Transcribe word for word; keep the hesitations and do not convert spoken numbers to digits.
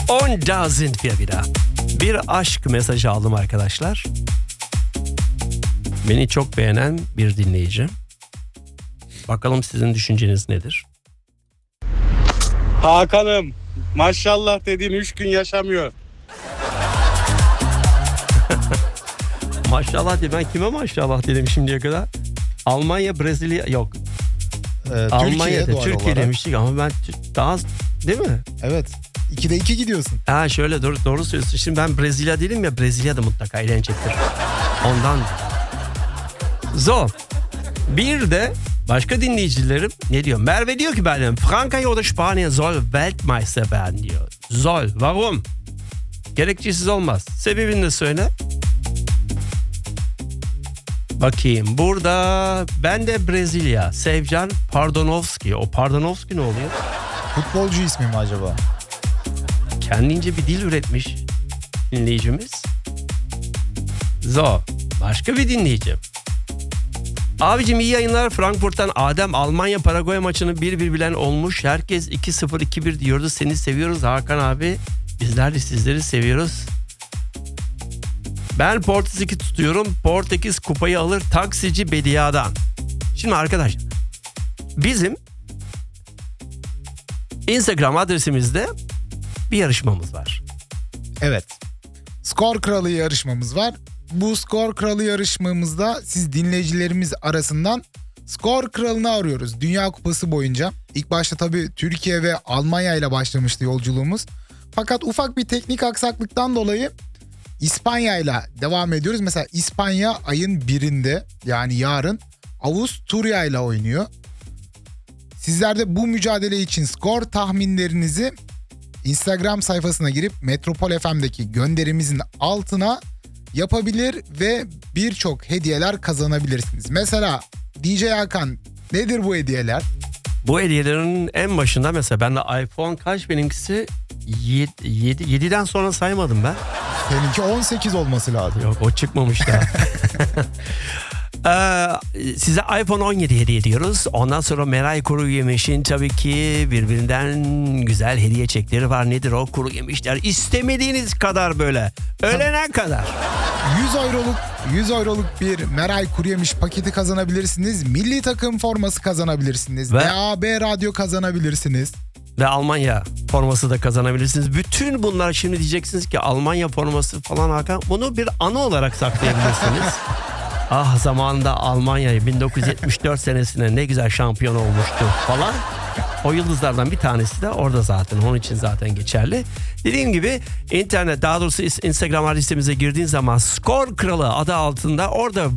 Und da sind wir wieder. Bir aşk mesajı aldım arkadaşlar. Beni çok beğenen bir dinleyici. Bakalım sizin düşünceniz nedir? Hakan'ım, maşallah dediğin üç gün yaşamıyor. Maşallah diye ben kime maşallah dedim şimdiye kadar? Almanya, Brezilya yok. Ee, Almanya'da, Türkiye, Türkiye olarak. demiştik ama ben daha değil mi? Evet. ikide iki gidiyorsun. Ha şöyle doğru, doğru söylüyorsun. Şimdi ben Brezilya değilim ya, Brezilya'da mutlaka eğlenecektir. Ondan. So. Bir de başka dinleyicilerim ne diyor? Merve diyor ki benden Frankreich oder Spanien soll Weltmeister werden diyor. Soll. Warum? Gerekçesiz olmaz. Sebebini de söyle. Bakayım burada ben de Brezilya. Sevcan Pardonovski. O Pardonovski ne oluyor? Futbolcu ismi mi acaba? Kendince bir dil üretmiş dinleyicimiz. So, başka bir dinleyici. Abicim iyi yayınlar. Frankfurt'tan Adem Almanya Paraguay maçını bir bir bilen olmuş. Herkes iki sıfır iki bir diyordu. Seni seviyoruz Hakan abi. Bizler de sizleri seviyoruz. Ben Portekiz iki tutuyorum. Portekiz kupayı alır taksici Bedia'dan. Şimdi arkadaşlar bizim Instagram adresimizde bir yarışmamız var. Evet. Skor Kralı yarışmamız var. Bu Skor Kralı yarışmamızda siz dinleyicilerimiz arasından Skor Kralı'nı arıyoruz. Dünya Kupası boyunca. İlk başta tabii Türkiye ve Almanya ile başlamıştı yolculuğumuz. Fakat ufak bir teknik aksaklıktan dolayı İspanya ile devam ediyoruz. Mesela İspanya ayın birinde yani yarın Avusturya ile oynuyor. Sizler de bu mücadele için skor tahminlerinizi Instagram sayfasına girip Metropol F M'deki gönderimizin altına yapabilir ve birçok hediyeler kazanabilirsiniz. Mesela D J Hakan, nedir bu hediyeler? Bu hediyelerin en başında mesela ben de iPhone kaç benimkisi yedi, yediden sonra saymadım ben. Seninki on sekiz olması lazım. Yok o çıkmamış daha. Ee, size iPhone on yedi hediye ediyoruz. Ondan sonra Meray Kuru Yemiş'in tabii ki birbirinden güzel hediye çekleri var. Nedir o kuru yemişler? İstemediğiniz kadar böyle. Ölene kadar. yüz euroluk yüz euroluk bir Meray Kuru Yemiş paketi kazanabilirsiniz. Milli takım forması kazanabilirsiniz. Ve... D A B radyo kazanabilirsiniz. Ve Almanya forması da kazanabilirsiniz. Bütün bunlar şimdi diyeceksiniz ki Almanya forması falan Hakan. Bunu bir anı olarak saklayabilirsiniz. Ah zamanında Almanya bin dokuz yüz yetmiş dört senesinde ne güzel şampiyon olmuştu falan. O yıldızlardan bir tanesi de orada zaten. Onun için zaten geçerli. Dediğim gibi internet, daha doğrusu Instagram adresimize girdiğin zaman Skor Kralı adı altında orada